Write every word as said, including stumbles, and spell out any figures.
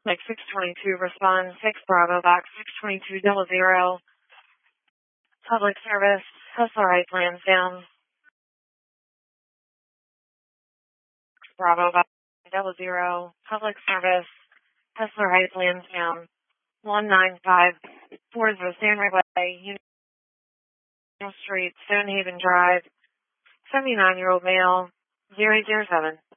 Like six twenty-two, respond six Bravo, box six twenty-two, double zero. Public service, Hustler Heights, Lansdowne. Bravo, box double zero. Public service, Hustler Heights, Lansdowne. one nine five four zero Stanley Way, Union Street, Stonehaven Drive. seventy-nine-year-old male, zero zero seven.